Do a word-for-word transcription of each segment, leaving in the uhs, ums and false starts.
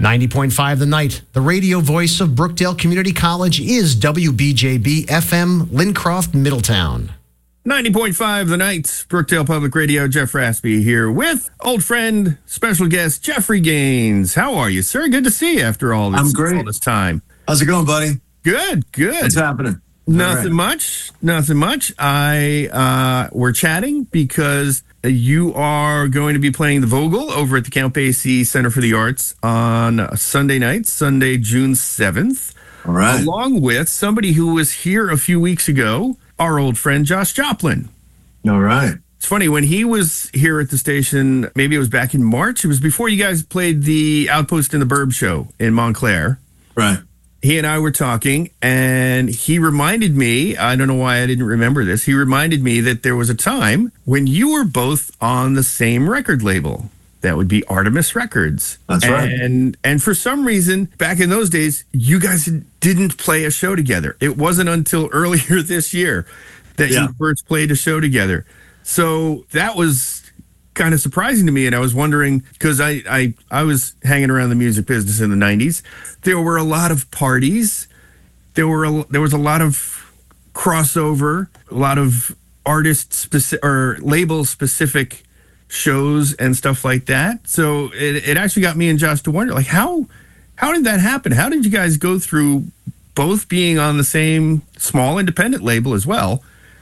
ninety point five The Night, the radio voice of Brookdale Community College, is W B J B F M, Lincroft, Middletown. ninety point five The Night, Brookdale Public Radio. Jeff Raspy here with old friend, special guest, Jeffrey Gaines. How are you, sir? Good to see you after all this, I'm great. all this time. How's it going, buddy? Good, good. What's happening? Nothing right. much. Nothing much. I uh, we're chatting because you are going to be playing the Vogel over at the Count Basie Center for the Arts on Sunday night, Sunday, June seventh. All right. Along with somebody who was here a few weeks ago, our old friend Josh Joplin. All right. It's funny, when he was here at the station, maybe it was back in March. It was before you guys played the Outpost in the Burb show in Montclair. Right. He and I were talking, and he reminded me, I don't know why I didn't remember this, he reminded me that there was a time when you were both on the same record label. That would be Artemis Records. That's right. And and for some reason, back in those days, you guys didn't play a show together. It wasn't until earlier this year that Yeah. you first played a show together. So that was kind of surprising to me, and I was wondering, because I, I, I was hanging around the music business in the nineties. There were a lot of parties. There were a, there was a lot of crossover, a lot of artist specific or label specific shows and stuff like that. So it, it actually got me and Josh to wonder, like, how how did that happen? How did you guys go through both being on the same small independent label as well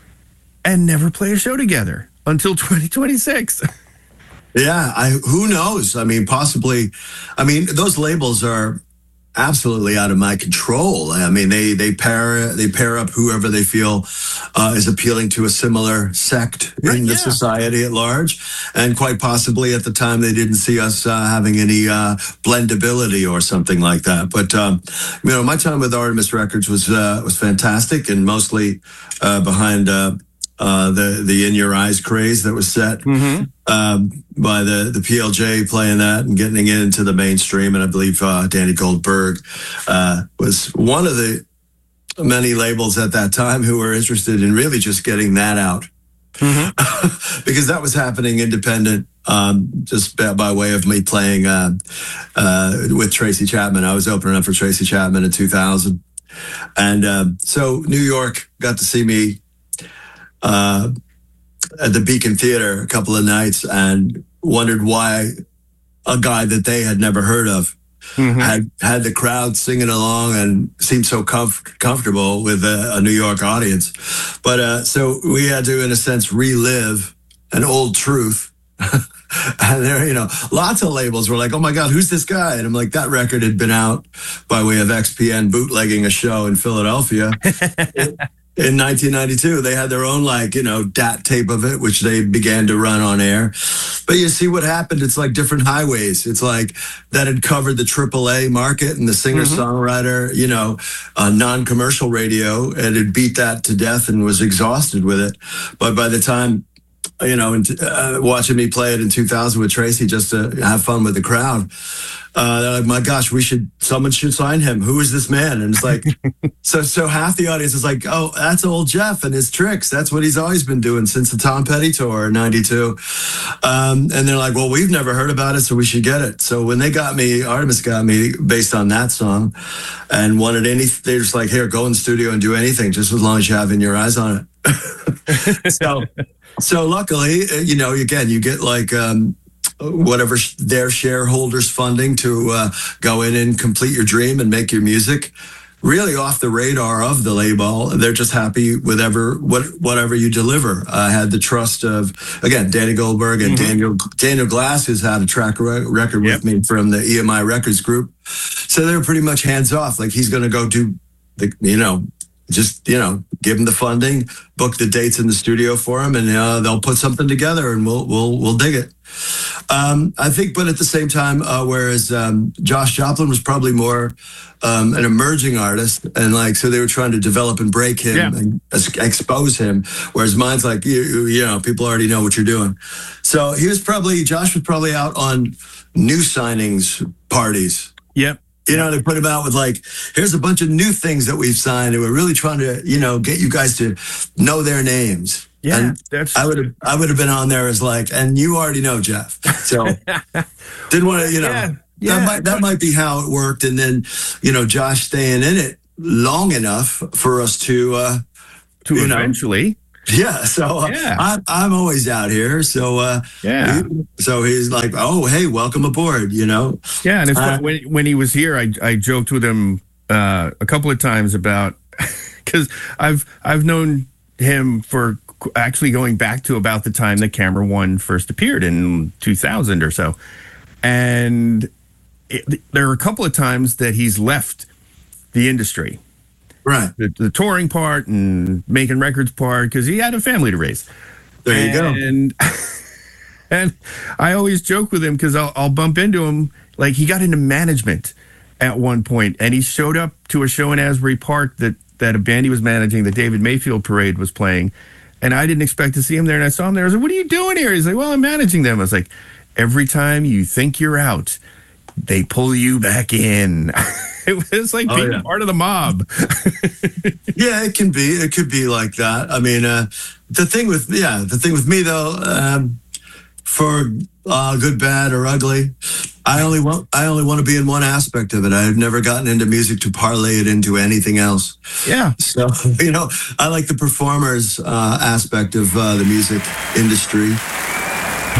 and never play a show together until twenty twenty-six? Yeah. I. Who knows? I mean, possibly. I mean, those labels are absolutely out of my control. I mean, they they pair they pair up whoever they feel uh, is appealing to a similar sect Right, in the yeah. society at large, and quite possibly at the time they didn't see us uh, having any uh, blendability or something like that. But um, you know, my time with Artemis Records was uh, was fantastic, and mostly uh, behind uh, uh, the the In Your Eyes craze that was set. Mm-hmm. Um, by the, the P L J playing that and getting it into the mainstream. And I believe uh, Danny Goldberg uh, was one of the many labels at that time who were interested in really just getting that out. Mm-hmm. Because that was happening independent, um, just by, by way of me playing uh, uh, with Tracy Chapman. I was opening up for Tracy Chapman in two thousand. And uh, so New York got to see me uh, at the Beacon Theater a couple of nights and wondered why a guy that they had never heard of mm-hmm. had had the crowd singing along and seemed so comf- comfortable with a, a New York audience. But uh, so we had to, in a sense, relive an old truth. And there, you know, lots of labels were like, oh my God, who's this guy? And I'm like, that record had been out by way of X P N bootlegging a show in Philadelphia. In nineteen ninety-two, they had their own, like, you know, D A T tape of it, which they began to run on air. But you see what happened. It's like different highways. It's like that had covered the triple A market and the singer-songwriter, mm-hmm. you know, uh, non-commercial radio, and it beat that to death and was exhausted with it. But by the time, you know, and, uh, watching me play it in two thousand with Tracy just to have fun with the crowd, Uh, they're like, my gosh, we should, someone should sign him. Who is this man? And it's like, so, so half the audience is like, oh, that's old Jeff and his tricks. That's what he's always been doing since the Tom Petty tour in ninety-two. Um, and they're like, well, we've never heard about it, so we should get it. So when they got me, Artemis got me based on that song and wanted any, they're just like, here, go in the studio and do anything, just as long as you have In Your Eyes on it. so, so luckily, you know, again, you get like, um, whatever their shareholders funding to uh, go in and complete your dream and make your music really off the radar of the label. They're just happy with ever, what, whatever you deliver. I had the trust of, again, Danny Goldberg and mm-hmm. Daniel Daniel Glass, has had a track re- record yep. with me from the E M I Records group. So they were pretty much hands off. Like, he's going to go do the, you know, just, you know, give him the funding, book the dates in the studio for him, and uh, they'll put something together, and we'll we'll we'll dig it. Um, I think, but at the same time, uh, whereas um, Josh Joplin was probably more um, an emerging artist, and like, so they were trying to develop and break him yeah. and ex- expose him, whereas mine's like, you, you know, people already know what you're doing. So he was probably, Josh was probably out on new signings parties. Yep. You know, they put him out with like, here's a bunch of new things that we've signed, and we're really trying to, you know, get you guys to know their names. Yeah, and that's. I would have, I would have been on there as like, and you already know Jeff, so didn't want to, you know, yeah. Yeah, that might that might be how it worked. And then, you know, Josh staying in it long enough for us to uh, to you know, eventually. Yeah, so uh, Yeah. I'm I'm always out here. So uh, Yeah. he- so he's like, oh, hey, welcome aboard. You know. Yeah, and it's Uh, when when he was here, I I joked with him uh, a couple of times about because I've I've known him for actually going back to about the time that Camera One first appeared in two thousand or so, and it, there are a couple of times that he's left the industry, Right. the, the touring part and making records part, because he had a family to raise. There you go. And and I always joke with him because I'll, I'll bump into him. Like, he got into management at one point, and he showed up to a show in Asbury Park that, that a band he was managing, the David Mayfield Parade, was playing. And I didn't expect to see him there. And I saw him there. I was like, what are you doing here? He's like, well, I'm managing them. I was like, every time you think you're out, they pull you back in. It was like Oh, being yeah. part of the mob. Yeah, it can be. It could be like that. I mean, uh, the thing with yeah, the thing with me though, um, for uh, good, bad, or ugly, I only want I only want to be in one aspect of it. I've never gotten into music to parlay it into anything else. Yeah. So you know, I like the performers uh, aspect of uh, the music industry.